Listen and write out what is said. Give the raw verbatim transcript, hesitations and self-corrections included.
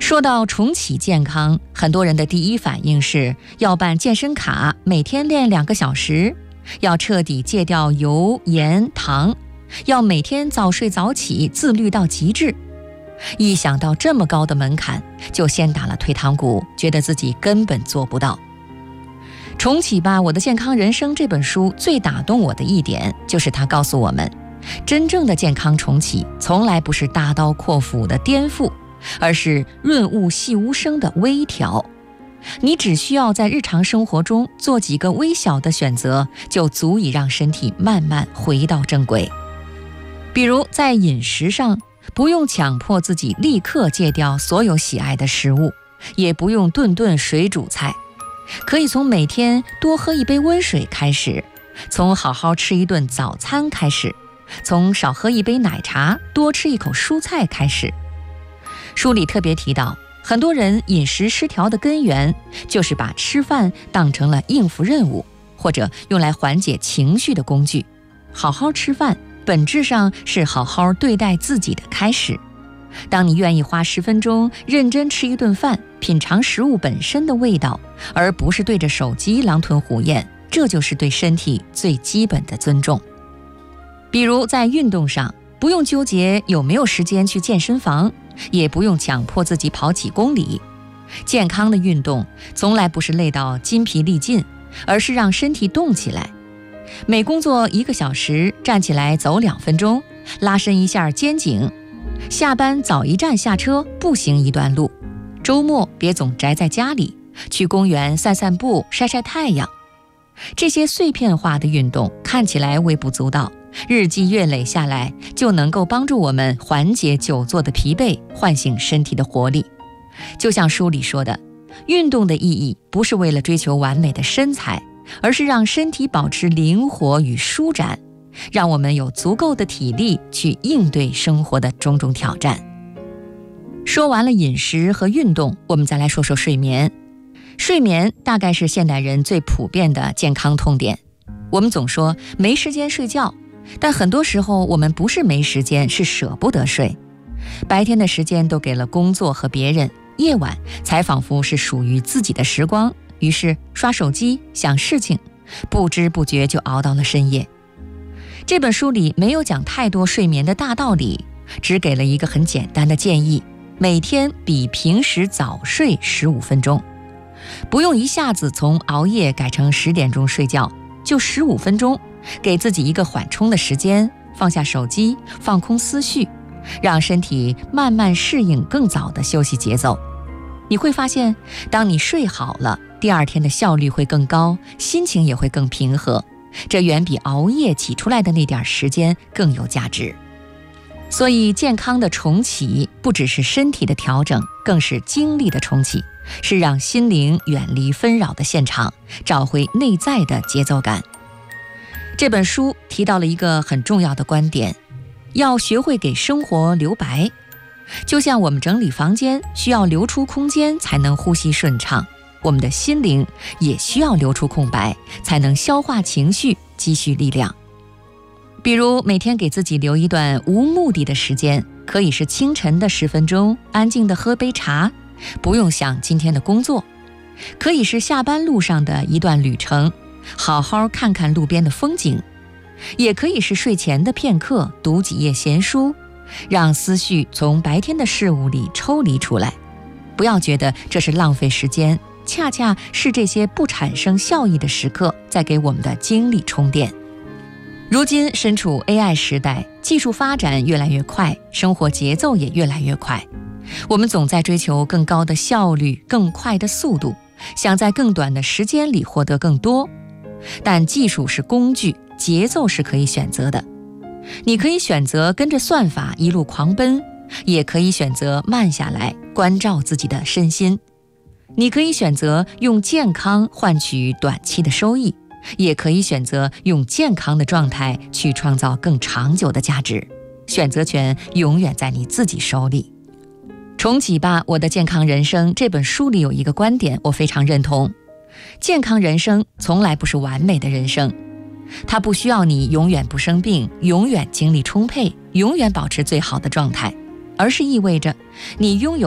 说到重启健康，很多人的第一反应是要办健身卡，每天练两个小时，要彻底戒掉油、盐、糖，要每天早睡早起，自律到极致。一想到这么高的门槛，就先打了退堂鼓，觉得自己根本做不到。重启吧，我的健康人生这本书最打动我的一点，就是它告诉我们，真正的健康重启从来不是大刀阔斧的颠覆，而是润物细无声的微调。你只需要在日常生活中做几个微小的选择，就足以让身体慢慢回到正轨。比如在饮食上，不用强迫自己立刻戒掉所有喜爱的食物，也不用顿顿水煮菜，可以从每天多喝一杯温水开始，从好好吃一顿早餐开始，从少喝一杯奶茶，多吃一口蔬菜开始。书里特别提到，很多人饮食失调的根源就是把吃饭当成了应付任务，或者用来缓解情绪的工具。好好吃饭本质上是好好对待自己的开始。当你愿意花十分钟认真吃一顿饭，品尝食物本身的味道，而不是对着手机狼吞虎咽，这就是对身体最基本的尊重。比如在运动上，不用纠结有没有时间去健身房，也不用强迫自己跑几公里。健康的运动从来不是累到筋疲力尽，而是让身体动起来。每工作一个小时，站起来走两分钟，拉伸一下肩颈。下班早一站下车，步行一段路。周末别总宅在家里，去公园散散步，晒晒太阳。这些碎片化的运动看起来微不足道，日积月累下来，就能够帮助我们缓解久坐的疲惫，唤醒身体的活力。就像书里说的，运动的意义不是为了追求完美的身材，而是让身体保持灵活与舒展，让我们有足够的体力去应对生活的种种挑战。说完了饮食和运动，我们再来说说睡眠。睡眠大概是现代人最普遍的健康痛点。我们总说没时间睡觉，但很多时候我们不是没时间，是舍不得睡。白天的时间都给了工作和别人，夜晚才仿佛是属于自己的时光，于是刷手机想事情，不知不觉就熬到了深夜。这本书里没有讲太多睡眠的大道理，只给了一个很简单的建议，每天比平时早睡十五分钟。不用一下子从熬夜改成十点钟睡觉，就十五分钟，给自己一个缓冲的时间，放下手机，放空思绪，让身体慢慢适应更早的休息节奏。你会发现，当你睡好了，第二天的效率会更高，心情也会更平和，这远比熬夜挤出来的那点时间更有价值。所以健康的重启不只是身体的调整，更是精力的重启，是让心灵远离纷扰的现场，找回内在的节奏感。这本书提到了一个很重要的观点，要学会给生活留白。就像我们整理房间需要留出空间才能呼吸顺畅，我们的心灵也需要留出空白，才能消化情绪，积蓄力量。比如每天给自己留一段无目的的时间，可以是清晨的十分钟，安静地喝杯茶，不用想今天的工作；可以是下班路上的一段旅程，好好看看路边的风景；也可以是睡前的片刻，读几页闲书，让思绪从白天的事物里抽离出来。不要觉得这是浪费时间，恰恰是这些不产生效益的时刻在给我们的精力充电。如今身处 A I 时代，技术发展越来越快，生活节奏也越来越快，我们总在追求更高的效率，更快的速度，想在更短的时间里获得更多。但技术是工具，节奏是可以选择的。你可以选择跟着算法一路狂奔，也可以选择慢下来，关照自己的身心。你可以选择用健康换取短期的收益，也可以选择用健康的状态去创造更长久的价值。选择权永远在你自己手里。重启吧，我的健康人生这本书里有一个观点我非常认同，健康人生从来不是完美的人生，它不需要你永远不生病，永远精力充沛，永远保持最好的状态，而是意味着你拥有